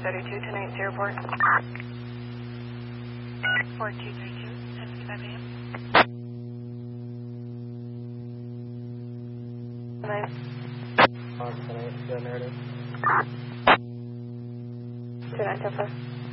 4232, 1080 airport. 4232, 10:55 a.m. Nice. Tonight, the narrative. 2925.